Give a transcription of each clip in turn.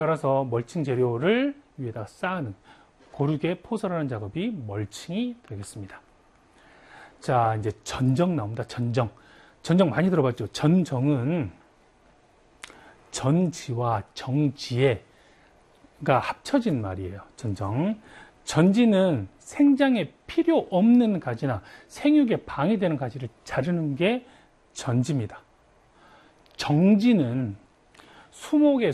따라서 멀칭 재료를 위에다가 쌓는 고르게 포설하는 작업이 멀칭이 되겠습니다. 자, 이제 전정 나옵니다. 전정. 전정 많이 들어봤죠? 전정은 전지와 정지가 합쳐진 말이에요. 전정. 전지는 생장에 필요 없는 가지나 생육에 방해되는 가지를 자르는 게 전지입니다. 정지는 수목의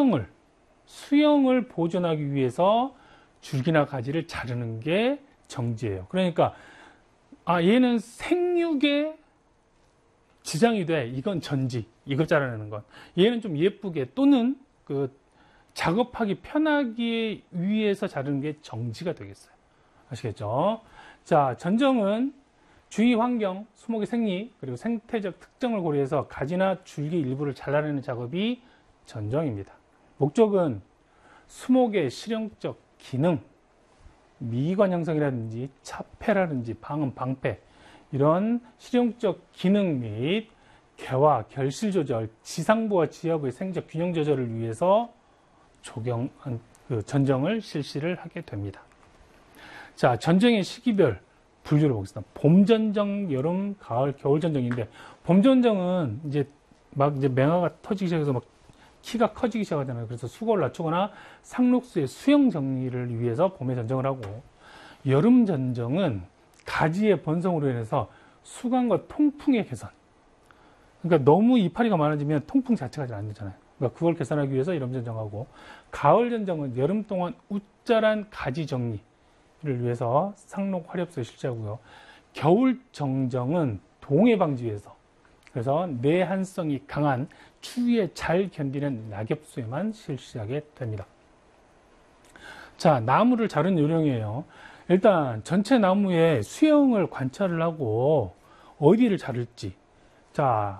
수영을 보존하기 위해서 줄기나 가지를 자르는 게 정지예요. 그러니까 얘는 생육에 지장이 돼. 이건 전지. 이거 자르는 건. 얘는 좀 예쁘게 또는 작업하기 편하기 위해서 자르는 게 정지가 되겠어요. 아시겠죠? 자, 전정은 주위 환경, 수목의 생리, 그리고 생태적 특정을 고려해서 가지나 줄기 일부를 잘라내는 작업이 전정입니다. 목적은 수목의 실용적 기능, 미관 형성이라든지 차폐라든지 방음, 방패 이런 실용적 기능 및 개화, 결실 조절, 지상부와 지하부의 생적 균형 조절을 위해서 전정을 실시를 하게 됩니다. 자, 전정의 시기별 분류를 보겠습니다. 봄 전정, 여름, 가을, 겨울 전정인데, 봄 전정은 이제 맹아가 터지기 시작해서 막 키가 커지기 시작하잖아요. 그래서 수고를 낮추거나 상록수의 수영 정리를 위해서 봄에 전정을 하고, 여름 전정은 가지의 번성으로 인해서 수간과 통풍의 개선. 그러니까 너무 이파리가 많아지면 통풍 자체가 잘 안 되잖아요. 그러니까 그걸 개선하기 위해서 여름 전정하고, 가을 전정은 여름 동안 웃자란 가지 정리를 위해서 상록 화렵수에 실시하고요. 겨울 정정은 동해 방지 위해서, 그래서 내한성이 강한 추위에 잘 견디는 낙엽수에만 실시하게 됩니다. 자, 나무를 자르는 요령이에요. 일단 전체 나무의 수영을 관찰을 하고 어디를 자를지. 자,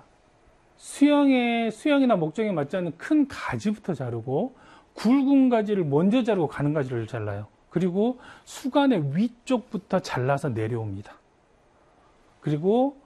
수영이나 목적에 맞지 않는 큰 가지부터 자르고, 굵은 가지를 먼저 자르고 가는 가지를 잘라요. 그리고 수간의 위쪽부터 잘라서 내려옵니다. 그리고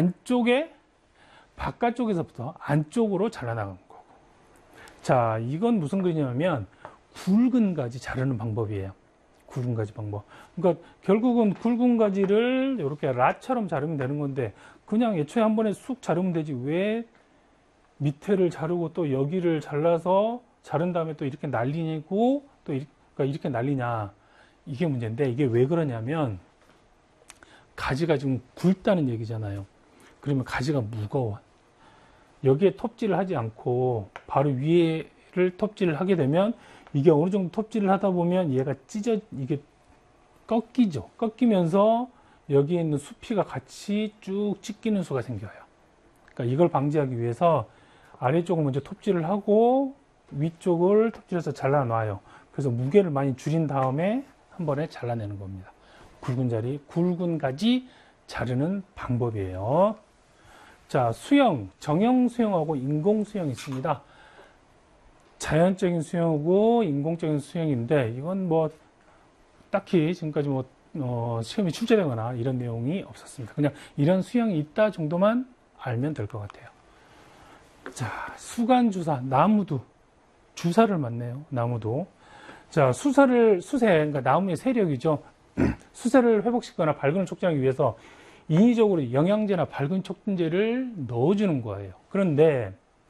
바깥쪽에서부터 안쪽으로 잘라나가는 거고. 자, 이건 무슨 그림이냐면 굵은 가지 자르는 방법이에요. 굵은 가지 방법. 그러니까 결국은 굵은 가지를 이렇게 라처럼 자르면 되는 건데, 그냥 애초에 한 번에 쑥 자르면 되지 왜 밑에를 자르고 또 여기를 잘라서 자른 다음에 또 이렇게 날리고 또 이렇게 날리냐. 이게 문제인데, 이게 왜 그러냐면 가지가 좀 굵다는 얘기잖아요. 그러면 가지가 무거워. 여기에 톱질을 하지 않고 바로 위에를 톱질을 하게 되면 이게 어느 정도 톱질을 하다 보면 얘가 이게 꺾이죠. 꺾이면서 여기에 있는 수피가 같이 쭉 찢기는 수가 생겨요. 그러니까 이걸 방지하기 위해서 아래쪽을 먼저 톱질을 하고 위쪽을 톱질해서 잘라놔요. 그래서 무게를 많이 줄인 다음에 한 번에 잘라내는 겁니다. 굵은 가지 자르는 방법이에요. 자, 수영, 정형 수영하고 인공 수영이 있습니다. 자연적인 수영하고 인공적인 수영인데, 이건 딱히 지금까지 시험에 출제되거나 이런 내용이 없었습니다. 그냥 이런 수영이 있다 정도만 알면 될 것 같아요. 자, 수간주사, 나무도 주사를 맞네요. 나무도. 자, 수세, 그러니까 나무의 세력이죠. 수세를 회복시키거나 발근을 촉진하기 위해서 인위적으로 영양제나 발근 촉진제를 넣어주는 거예요. 그런데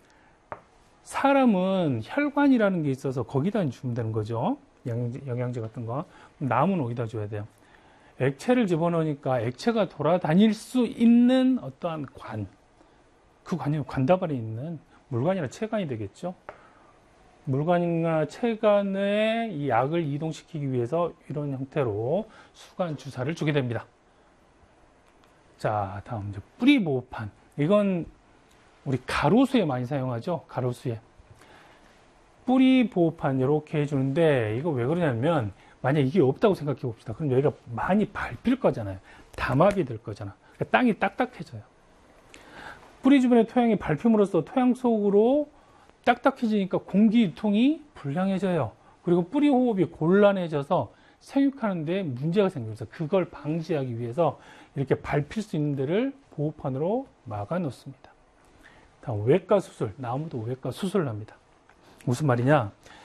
사람은 혈관이라는 게 있어서 거기다 주면 되는 거죠. 영양제 같은 거. 나무는 어디다 줘야 돼요? 액체를 집어넣으니까 액체가 돌아다닐 수 있는 어떠한 그 관이 관다발에 있는 물관이나 체관이 되겠죠. 물관이나 체관에 이 약을 이동시키기 위해서 이런 형태로 수간 주사를 주게 됩니다. 자, 다음 이제 뿌리 보호판. 이건 우리 가로수에 많이 사용하죠. 가로수에. 뿌리 보호판 이렇게 해주는데, 이거 왜 그러냐면 만약 이게 없다고 생각해 봅시다. 그럼 여기가 많이 밟힐 거잖아요. 담합이 될 거잖아. 그러니까 땅이 딱딱해져요. 뿌리 주변의 토양이 밟힘으로써 토양 속으로 딱딱해지니까 공기 유통이 불량해져요. 그리고 뿌리 호흡이 곤란해져서 생육하는데 문제가 생깁니다. 그걸 방지하기 위해서 이렇게 밟힐 수 있는 데를 보호판으로 막아 놓습니다. 다음 외과 수술, 나무도 외과 수술을 합니다. 무슨 말이냐?